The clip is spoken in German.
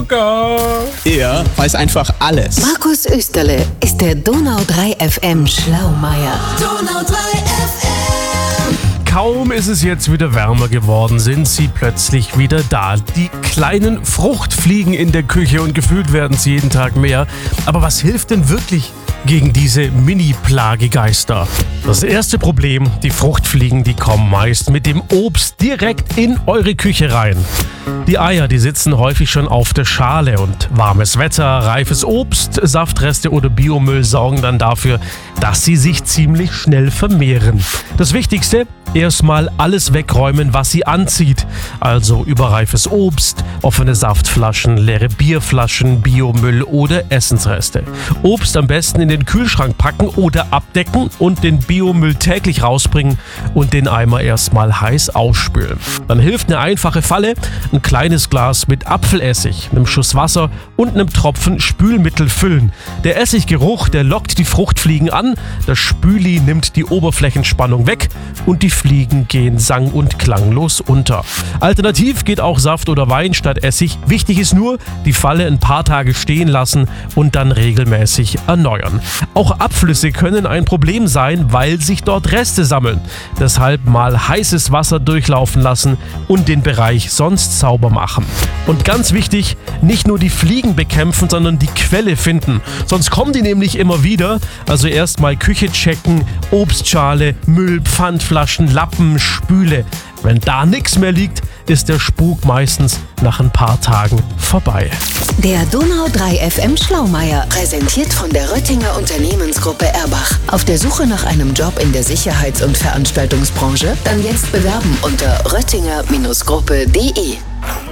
Luca. Er weiß einfach alles. Markus Österle ist der Donau 3 FM Schlaumeier. Donau 3 FM. Kaum ist es jetzt wieder wärmer geworden, sind sie plötzlich wieder da. Die kleinen Fruchtfliegen in der Küche und gefühlt werden es jeden Tag mehr. Aber was hilft denn wirklich gegen diese Mini-Plagegeister? Das erste Problem, die Fruchtfliegen, die kommen meist mit dem Obst direkt in eure Küche rein. Die Eier, die sitzen häufig schon auf der Schale und warmes Wetter, reifes Obst, Saftreste oder Biomüll sorgen dann dafür, dass sie sich ziemlich schnell vermehren. Das Wichtigste, erstmal alles wegräumen, was sie anzieht. Also überreifes Obst, offene Saftflaschen, leere Bierflaschen, Biomüll oder Essensreste. Obst am besten in den Kühlschrank packen oder abdecken und den Biomüll täglich rausbringen und den Eimer erstmal heiß ausspülen. Dann hilft eine einfache Falle, ein kleines Glas mit Apfelessig, einem Schuss Wasser und einem Tropfen Spülmittel füllen. Der Essiggeruch, der lockt die Fruchtfliegen an, das Spüli nimmt die Oberflächenspannung weg und die Fliegen gehen sang- und klanglos unter. Alternativ geht auch Saft oder Wein statt Essig. Wichtig ist nur, die Falle ein paar Tage stehen lassen und dann regelmäßig erneuern. Auch Abflüsse können ein Problem sein, weil sich dort Reste sammeln. Deshalb mal heißes Wasser durchlaufen lassen und den Bereich sonst sauber machen. Und ganz wichtig, nicht nur die Fliegen bekämpfen, sondern die Quelle finden. Sonst kommen die nämlich immer wieder. Also erstmal Küche checken, Obstschale, Müll, Pfandflaschen, Lappen, Spüle. Wenn da nichts mehr liegt, ist der Spuk meistens nach ein paar Tagen vorbei. Der Donau 3 FM Schlaumeier, präsentiert von der Röttinger Unternehmensgruppe Erbach. Auf der Suche nach einem Job in der Sicherheits- und Veranstaltungsbranche? Dann jetzt bewerben unter röttinger-gruppe.de.